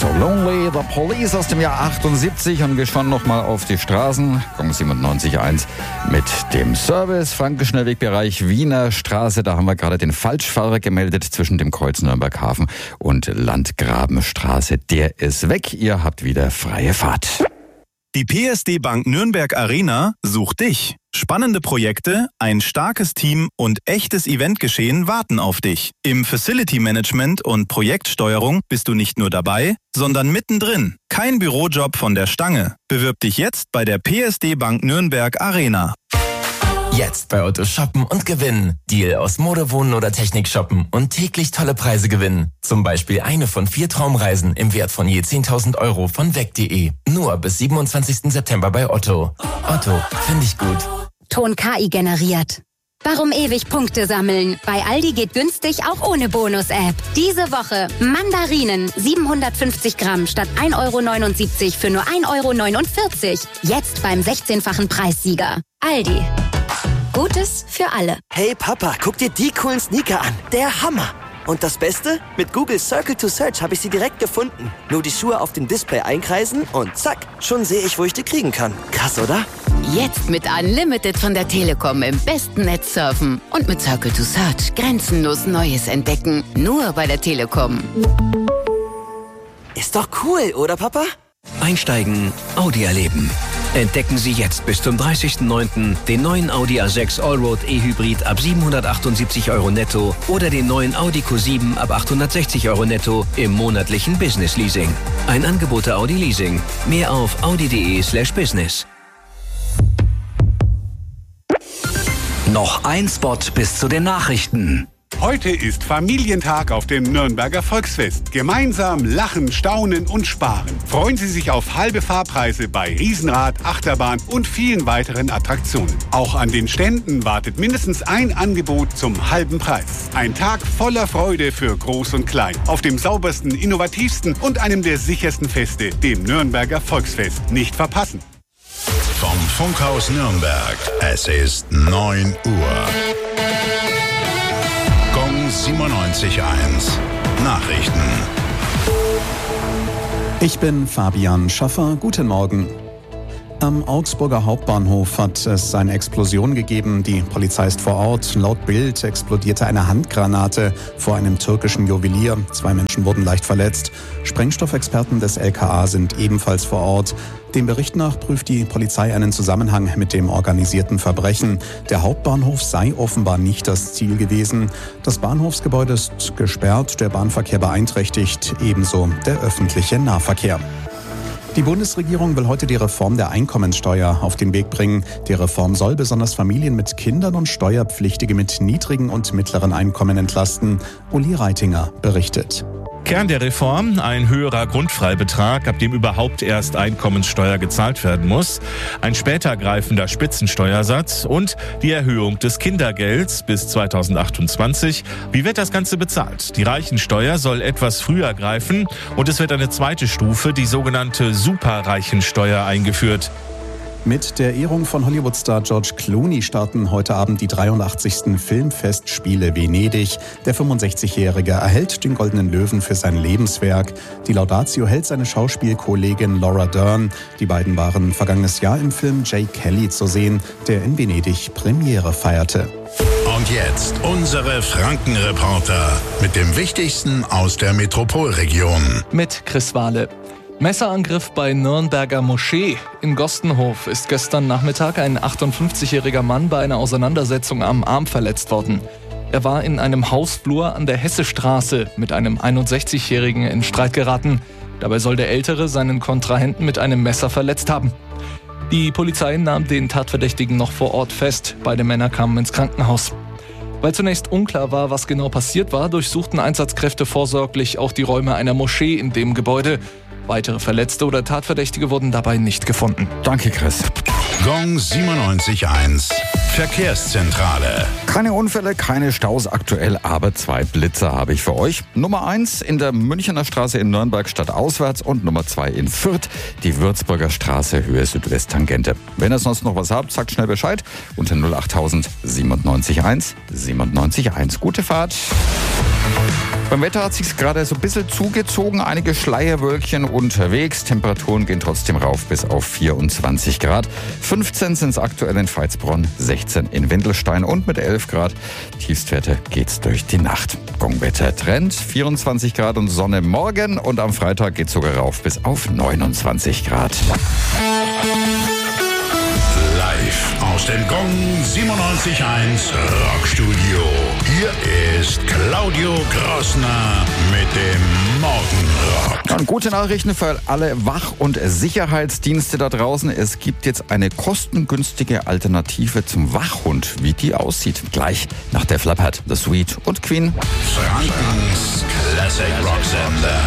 So Lonely, The Police aus dem Jahr 78 und wir schauen nochmal auf die Straßen. Gong 97.1 mit dem Service. Frankenschnellwegbereich Wiener Straße. Da haben wir gerade den Falschfahrer gemeldet zwischen dem Kreuz Nürnberg-Hafen und Landgrabenstraße. Der ist weg. Ihr habt wieder freie Fahrt. Die PSD Bank Nürnberg Arena sucht dich. Spannende Projekte, ein starkes Team und echtes Eventgeschehen warten auf dich. Im Facility Management und Projektsteuerung bist du nicht nur dabei, sondern mittendrin. Kein Bürojob von der Stange. Bewirb dich jetzt bei der PSD Bank Nürnberg Arena. Jetzt bei Otto shoppen und gewinnen. Deal aus Mode, Wohnen oder Technik shoppen und täglich tolle Preise gewinnen. Zum Beispiel eine von 4 Traumreisen im Wert von je 10.000 Euro von weg.de. Nur bis 27. September bei Otto. Otto, finde ich gut. Ton KI generiert. Warum ewig Punkte sammeln? Bei Aldi geht günstig auch ohne Bonus-App. Diese Woche Mandarinen 750 Gramm statt 1,79 € für nur 1,49 €. Jetzt beim 16-fachen Preissieger. Aldi. Gutes für alle. Hey Papa, guck dir die coolen Sneaker an. Der Hammer. Und das Beste? Mit Google Circle to Search habe ich sie direkt gefunden. Nur die Schuhe auf dem Display einkreisen und zack, schon sehe ich, wo ich die kriegen kann. Krass, oder? Jetzt mit Unlimited von der Telekom im besten Netz surfen. Und mit Circle to Search grenzenlos Neues entdecken. Nur bei der Telekom. Ist doch cool, oder Papa? Einsteigen, Audi erleben. Entdecken Sie jetzt bis zum 30.09. den neuen Audi A6 Allroad E-Hybrid ab 778 € netto oder den neuen Audi Q7 ab 860 € netto im monatlichen Business Leasing. Ein Angebot der Audi Leasing. Mehr auf audi.de/business. Noch ein Spot bis zu den Nachrichten. Heute ist Familientag auf dem Nürnberger Volksfest. Gemeinsam lachen, staunen und sparen. Freuen Sie sich auf halbe Fahrpreise bei Riesenrad, Achterbahn und vielen weiteren Attraktionen. Auch an den Ständen wartet mindestens ein Angebot zum halben Preis. Ein Tag voller Freude für Groß und Klein. Auf dem saubersten, innovativsten und einem der sichersten Feste, dem Nürnberger Volksfest. Nicht verpassen. Vom Funkhaus Nürnberg. Es ist 9 Uhr. Gong 97.1. Nachrichten. Ich bin Fabian Schaffer. Guten Morgen. Am Augsburger Hauptbahnhof hat es eine Explosion gegeben. Die Polizei ist vor Ort. Laut Bild explodierte eine Handgranate vor einem türkischen Juwelier. 2 Menschen wurden leicht verletzt. Sprengstoffexperten des LKA sind ebenfalls vor Ort. Dem Bericht nach prüft die Polizei einen Zusammenhang mit dem organisierten Verbrechen. Der Hauptbahnhof sei offenbar nicht das Ziel gewesen. Das Bahnhofsgebäude ist gesperrt, der Bahnverkehr beeinträchtigt, ebenso der öffentliche Nahverkehr. Die Bundesregierung will heute die Reform der Einkommenssteuer auf den Weg bringen. Die Reform soll besonders Familien mit Kindern und Steuerpflichtige mit niedrigen und mittleren Einkommen entlasten. Uli Reitinger berichtet. Kern der Reform, ein höherer Grundfreibetrag, ab dem überhaupt erst Einkommenssteuer gezahlt werden muss, ein später greifender Spitzensteuersatz und die Erhöhung des Kindergelds bis 2028. Wie wird das Ganze bezahlt? Die Reichensteuer soll etwas früher greifen und es wird eine zweite Stufe, die sogenannte Superreichensteuer, eingeführt. Mit der Ehrung von Hollywood-Star George Clooney starten heute Abend die 83. Filmfestspiele Venedig. Der 65-Jährige erhält den Goldenen Löwen für sein Lebenswerk. Die Laudatio hält seine Schauspielkollegin Laura Dern. Die beiden waren vergangenes Jahr im Film Jay Kelly zu sehen, der in Venedig Premiere feierte. Und jetzt unsere Frankenreporter mit dem Wichtigsten aus der Metropolregion. Mit Chris Wahle. Messerangriff bei Nürnberger Moschee. In Gostenhof ist gestern Nachmittag ein 58-jähriger Mann bei einer Auseinandersetzung am Arm verletzt worden. Er war in einem Hausflur an der Hessestraße mit einem 61-jährigen in Streit geraten. Dabei soll der Ältere seinen Kontrahenten mit einem Messer verletzt haben. Die Polizei nahm den Tatverdächtigen noch vor Ort fest. Beide Männer kamen ins Krankenhaus. Weil zunächst unklar war, was genau passiert war, durchsuchten Einsatzkräfte vorsorglich auch die Räume einer Moschee in dem Gebäude. Weitere Verletzte oder Tatverdächtige wurden dabei nicht gefunden. Danke, Chris. Gong 97.1. Verkehrszentrale. Keine Unfälle, keine Staus aktuell, aber 2 Blitzer habe ich für euch. Nummer 1 in der Münchener Straße in Nürnberg stadtauswärts und Nummer 2 in Fürth, die Würzburger Straße, Höhe Südwest-Tangente. Wenn ihr sonst noch was habt, sagt schnell Bescheid unter 08000 97 1 97 1. Gute Fahrt. Beim Wetter hat sich gerade so ein bisschen zugezogen, einige Schleierwölkchen unterwegs. Temperaturen gehen trotzdem rauf bis auf 24 Grad. 15 sind es aktuell in Veitsbronn, 16 in Windelstein und mit 11 Grad Tiefstwerte geht's durch die Nacht. Gongwetter-Trend, 24 Grad und Sonne morgen und am Freitag geht's sogar rauf bis auf 29 Grad. Live aus dem Gong 97.1 Rockstudio. Hier ist Claudio Grossner mit dem Morgenrock. Und gute Nachrichten für alle Wach- und Sicherheitsdienste da draußen. Es gibt jetzt eine kostengünstige Alternative zum Wachhund. Wie die aussieht, gleich nach der Flappert, The Sweet und Queen. Frankens Classic Rock Sender.